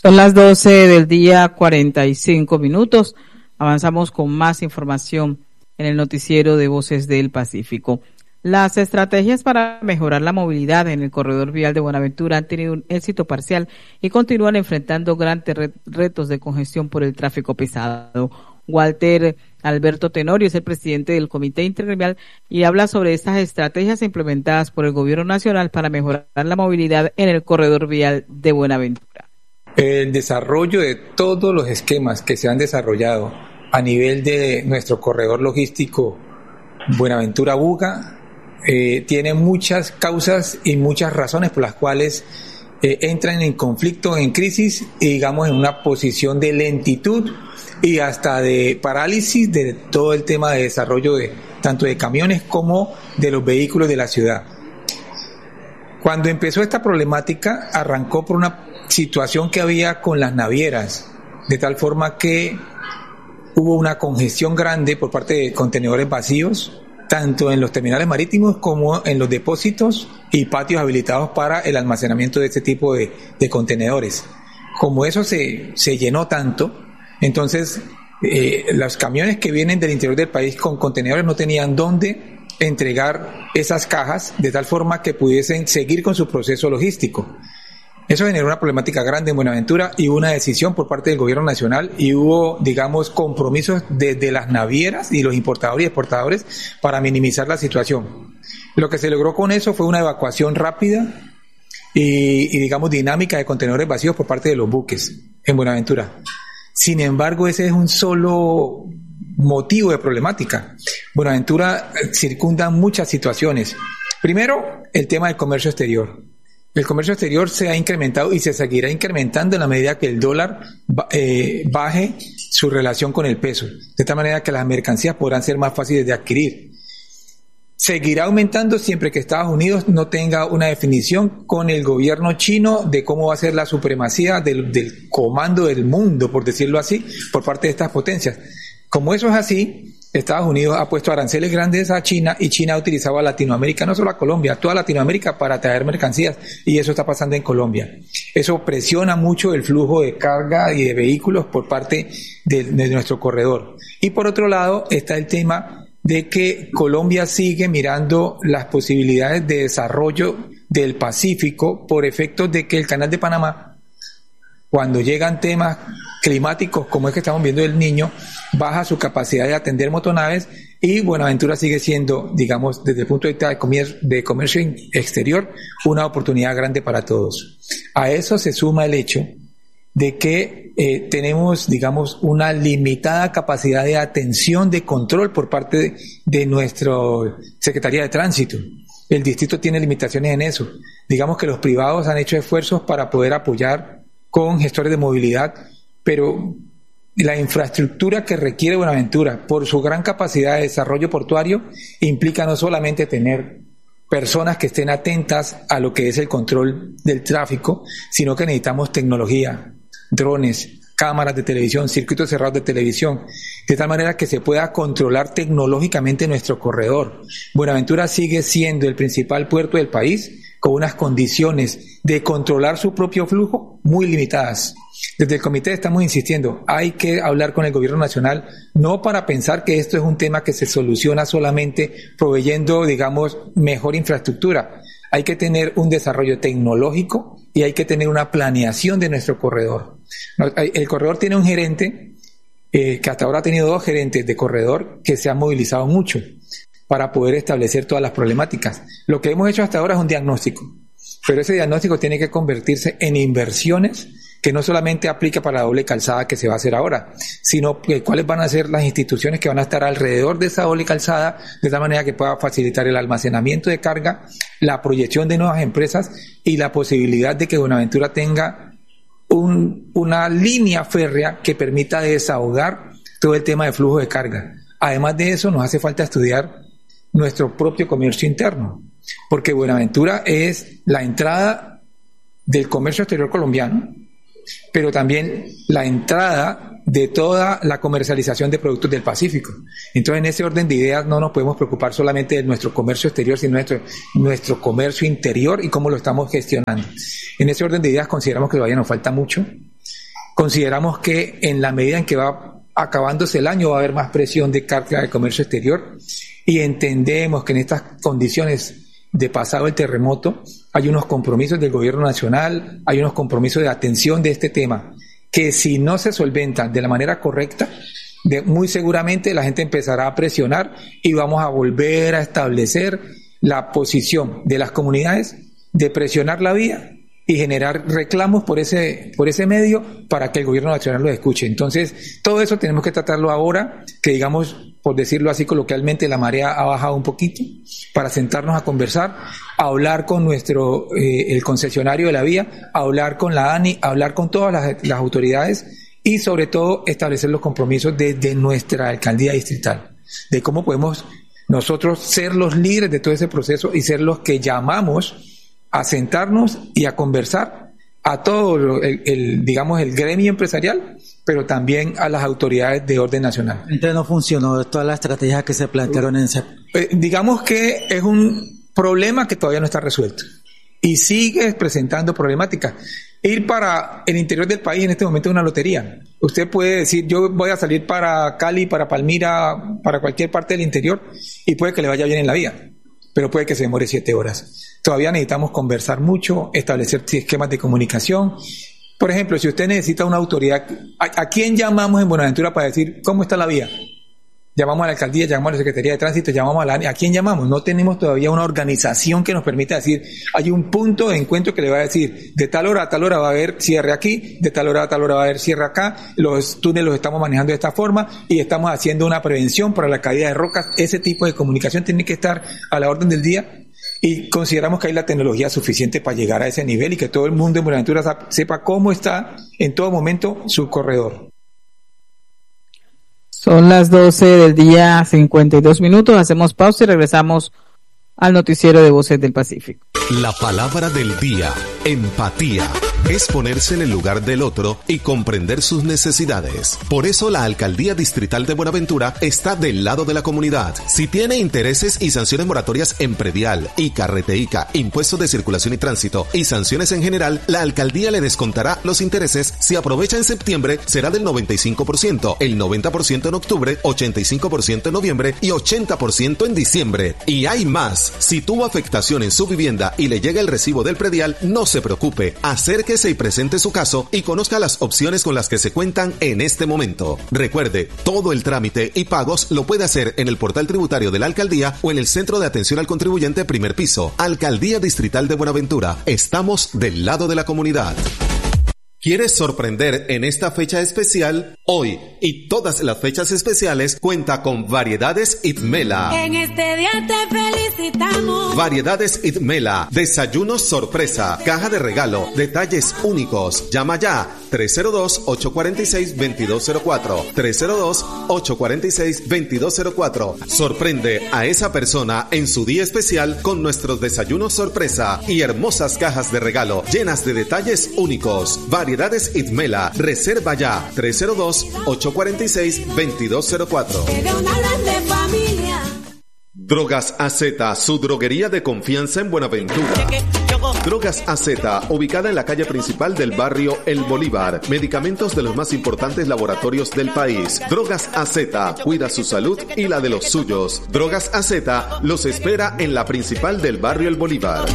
Son las 12 del día, 45 minutos. Avanzamos con más información en el noticiero de Voces del Pacífico. Las estrategias para mejorar la movilidad en el corredor vial de Buenaventura han tenido un éxito parcial y continúan enfrentando grandes retos de congestión por el tráfico pesado. Walter Alberto Tenorio es el presidente del Comité Intergremial y habla sobre estas estrategias implementadas por el Gobierno Nacional para mejorar la movilidad en el corredor vial de Buenaventura. El desarrollo de todos los esquemas que se han desarrollado a nivel de nuestro corredor logístico Buenaventura-Buga tiene muchas causas y muchas razones por las cuales entran en conflicto, en crisis y digamos en una posición de lentitud y hasta de parálisis de todo el tema de desarrollo de tanto de camiones como de los vehículos de la ciudad. Cuando empezó esta problemática arrancó por una situación que había con las navieras, de tal forma que hubo una congestión grande por parte de contenedores vacíos, tanto en los terminales marítimos como en los depósitos y patios habilitados para el almacenamiento de este tipo de contenedores. Como eso se llenó tanto, entonces los camiones que vienen del interior del país con contenedores no tenían dónde entregar esas cajas de tal forma que pudiesen seguir con su proceso logístico. Eso generó una problemática grande en Buenaventura y hubo una decisión por parte del gobierno nacional y hubo, digamos, compromisos desde las navieras y los importadores y exportadores para minimizar la situación. Lo que se logró con eso fue una evacuación rápida y digamos, dinámica de contenedores vacíos por parte de los buques en Buenaventura. Sin embargo, ese es un solo motivo de problemática. Buenaventura circunda muchas situaciones. Primero, el tema del comercio exterior. El comercio exterior se ha incrementado y se seguirá incrementando en la medida que el dólar baje su relación con el peso, de tal manera que las mercancías podrán ser más fáciles de adquirir. Seguirá aumentando siempre que Estados Unidos no tenga una definición con el gobierno chino de cómo va a ser la supremacía del comando del mundo, por decirlo así, por parte de estas potencias. Como eso es así, Estados Unidos ha puesto aranceles grandes a China y China ha utilizado a Latinoamérica, no solo a Colombia, a toda Latinoamérica para traer mercancías y eso está pasando en Colombia. Eso presiona mucho el flujo de carga y de vehículos por parte de nuestro corredor. Y por otro lado está el tema de que Colombia sigue mirando las posibilidades de desarrollo del Pacífico por efectos de que el Canal de Panamá, cuando llegan temas climáticos como es que estamos viendo el Niño, baja su capacidad de atender motonaves y Buenaventura sigue siendo, digamos, desde el punto de vista de comercio exterior, una oportunidad grande para todos. A eso se suma el hecho de que tenemos, digamos, una limitada capacidad de atención, de control por parte de nuestra Secretaría de Tránsito. El distrito tiene limitaciones en eso. Digamos que los privados han hecho esfuerzos para poder apoyar con gestores de movilidad, pero la infraestructura que requiere Buenaventura, por su gran capacidad de desarrollo portuario, implica no solamente tener personas que estén atentas a lo que es el control del tráfico, sino que necesitamos tecnología, drones, cámaras de televisión, circuitos cerrados de televisión, de tal manera que se pueda controlar tecnológicamente nuestro corredor. Buenaventura sigue siendo el principal puerto del país, con unas condiciones de controlar su propio flujo muy limitadas. Desde el comité estamos insistiendo, hay que hablar con el gobierno nacional, no para pensar que esto es un tema que se soluciona solamente proveyendo, digamos, mejor infraestructura. Hay que tener un desarrollo tecnológico y hay que tener una planeación de nuestro corredor. El corredor tiene un gerente, que hasta ahora ha tenido 2 gerentes de corredor que se han movilizado mucho para poder establecer todas las problemáticas. Lo que hemos hecho hasta ahora es un diagnóstico, pero ese diagnóstico tiene que convertirse en inversiones que no solamente aplica para la doble calzada que se va a hacer ahora, sino que cuáles van a ser las instituciones que van a estar alrededor de esa doble calzada, de tal manera que pueda facilitar el almacenamiento de carga, la proyección de nuevas empresas y la posibilidad de que Buenaventura tenga una línea férrea que permita desahogar todo el tema de flujo de carga. Además de eso, nos hace falta estudiar nuestro propio comercio interno, porque Buenaventura es la entrada del comercio exterior colombiano, pero también la entrada de toda la comercialización de productos del Pacífico. Entonces, en ese orden de ideas no nos podemos preocupar solamente de nuestro comercio exterior, sino nuestro comercio interior y cómo lo estamos gestionando. En ese orden de ideas consideramos que todavía nos falta mucho Consideramos que en la medida en que va acabándose el año va a haber más presión de carga de comercio exterior, y entendemos que en estas condiciones de pasado el terremoto hay unos compromisos del gobierno nacional, hay unos compromisos de atención de este tema, que si no se solventan de la manera correcta, muy seguramente la gente empezará a presionar y vamos a volver a establecer la posición de las comunidades de presionar la vía y generar reclamos por ese medio para que el gobierno nacional lo escuche. Entonces, todo eso tenemos que tratarlo ahora, que digamos, por decirlo así coloquialmente, la marea ha bajado un poquito, para sentarnos a conversar, a hablar con el concesionario de la vía, a hablar con la ANI, a hablar con todas las autoridades y sobre todo establecer los compromisos desde nuestra alcaldía distrital, de cómo podemos nosotros ser los líderes de todo ese proceso y ser los que llamamos a sentarnos y a conversar a todo el gremio empresarial, pero también a las autoridades de orden nacional. Entonces no funcionó todas las estrategias que se plantearon en ese... Digamos que es un problema que todavía no está resuelto y sigue presentando problemáticas. Ir para el interior del país en este momento es una lotería. Usted puede decir, yo voy a salir para Cali, para Palmira, para cualquier parte del interior, y puede que le vaya bien en la vía, pero puede que se demore 7 horas. Todavía necesitamos conversar mucho, establecer esquemas de comunicación. Por ejemplo, si usted necesita una autoridad, ¿a quién llamamos en Buenaventura para decir cómo está la vía? Llamamos a la alcaldía, llamamos a la Secretaría de Tránsito, llamamos a la ANI. ¿A quién llamamos? No tenemos todavía una organización que nos permita decir, hay un punto de encuentro que le va a decir, de tal hora a tal hora va a haber cierre aquí, de tal hora a tal hora va a haber cierre acá, los túneles los estamos manejando de esta forma y estamos haciendo una prevención para la caída de rocas. Ese tipo de comunicación tiene que estar a la orden del día. Y consideramos que hay la tecnología suficiente para llegar a ese nivel y que todo el mundo en Buenaventura sepa cómo está en todo momento su corredor. Son las 12 del día, 52 minutos. Hacemos pausa y regresamos al noticiero de Voces del Pacífico. La palabra del día, empatía. Es ponerse en el lugar del otro y comprender sus necesidades. Por eso la Alcaldía Distrital de Buenaventura está del lado de la comunidad. Si tiene intereses y sanciones moratorias en predial, ICA, Reteica, impuestos de circulación y tránsito y sanciones en general, la Alcaldía le descontará los intereses. Si aprovecha en septiembre, será del 95%, el 90% en octubre, 85% en noviembre y 80% en diciembre. Y hay más. Si tuvo afectación en su vivienda y le llega el recibo del predial, no se preocupe. Acérquese y presente su caso y conozca las opciones con las que se cuentan en este momento. Recuerde, todo el trámite y pagos lo puede hacer en el portal tributario de la Alcaldía o en el Centro de Atención al Contribuyente primer piso. Alcaldía Distrital de Buenaventura. Estamos del lado de la comunidad. ¿Quieres sorprender en esta fecha especial? Hoy y todas las fechas especiales cuenta con Variedades Itmela. En este día te felicitamos. Variedades Itmela, desayunos sorpresa, caja de regalo, detalles únicos. Llama ya 302-846-2204. 302-846-2204. Sorprende a esa persona en su día especial con nuestros desayunos sorpresa y hermosas cajas de regalo llenas de detalles únicos. Variedades Itmela. Reserva ya 302-846-2204. Drogas AZ, su droguería de confianza en Buenaventura. Drogas AZ, ubicada en la calle principal del barrio El Bolívar. Medicamentos de los más importantes laboratorios del país. Drogas AZ, cuida su salud y la de los suyos. Drogas AZ los espera en la principal del barrio El Bolívar.